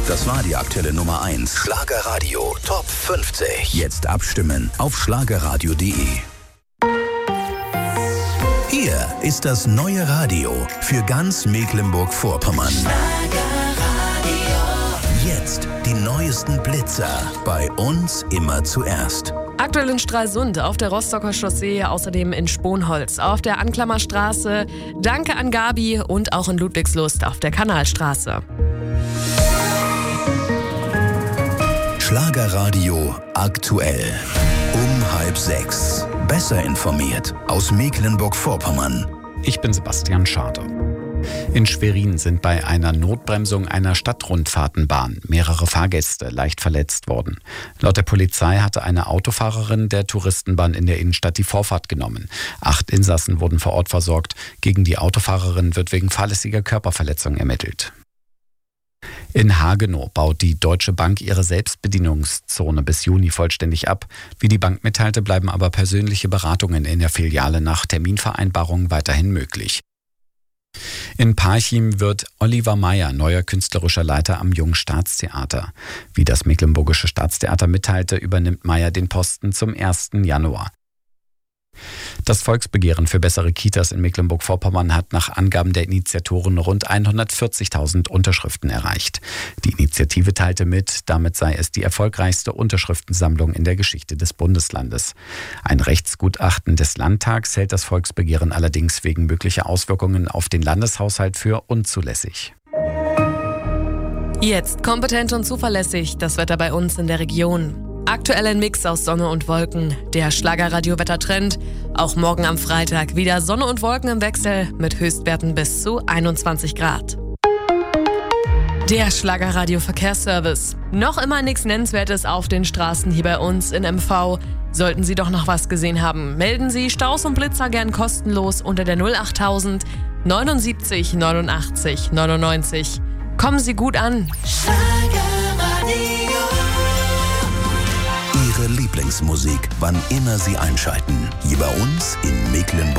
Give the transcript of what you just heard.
Das war die aktuelle Nummer 1. Schlagerradio Top 50. Jetzt abstimmen auf schlagerradio.de. Hier ist das neue Radio für ganz Mecklenburg-Vorpommern. Jetzt die neuesten Blitzer. Bei uns immer zuerst. Aktuell in Stralsund, auf der Rostocker Chaussee, außerdem in Sponholz, auf der Anklammerstraße, Danke an Gabi und auch in Ludwigslust auf der Kanalstraße. Schlagerradio aktuell. Um 5:30. Besser informiert aus Mecklenburg-Vorpommern. Ich bin Sebastian Schade. In Schwerin sind bei einer Notbremsung einer Stadtrundfahrtenbahn mehrere Fahrgäste leicht verletzt worden. Laut der Polizei hatte eine Autofahrerin der Touristenbahn in der Innenstadt die Vorfahrt genommen. 8 Insassen wurden vor Ort versorgt. Gegen die Autofahrerin wird wegen fahrlässiger Körperverletzung ermittelt. In Hagenow baut die Deutsche Bank ihre Selbstbedienungszone bis Juni vollständig ab. Wie die Bank mitteilte, bleiben aber persönliche Beratungen in der Filiale nach Terminvereinbarung weiterhin möglich. In Parchim wird Oliver Meyer neuer künstlerischer Leiter am Jungen Staatstheater. Wie das Mecklenburgische Staatstheater mitteilte, übernimmt Meyer den Posten zum 1. Januar. Das Volksbegehren für bessere Kitas in Mecklenburg-Vorpommern hat nach Angaben der Initiatoren rund 140.000 Unterschriften erreicht. Die Initiative teilte mit, damit sei es die erfolgreichste Unterschriftensammlung in der Geschichte des Bundeslandes. Ein Rechtsgutachten des Landtags hält das Volksbegehren allerdings wegen möglicher Auswirkungen auf den Landeshaushalt für unzulässig. Jetzt kompetent und zuverlässig das Wetter bei uns in der Region. Aktuell ein Mix aus Sonne und Wolken. Der Schlagerradio-Wettertrend. Auch morgen am Freitag wieder Sonne und Wolken im Wechsel mit Höchstwerten bis zu 21 Grad. Der Schlagerradio-Verkehrsservice. Noch immer nichts Nennenswertes auf den Straßen hier bei uns in MV. Sollten Sie doch noch was gesehen haben, melden Sie Staus und Blitzer gern kostenlos unter der 08000 79 89 99. Kommen Sie gut an. Ihre Lieblingsmusik, wann immer Sie einschalten. Hier bei uns in Mecklenburg.